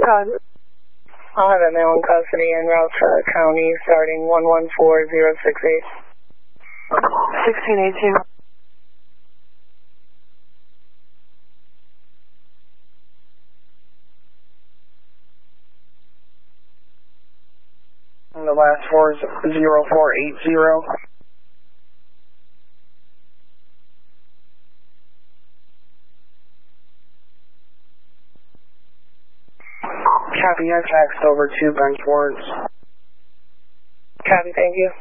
Code. I'll have a male in custody en route to the county starting 114068. 1618. And the last four is 0480. Copy, I faxed over 2 bench warrants. Copy, thank you.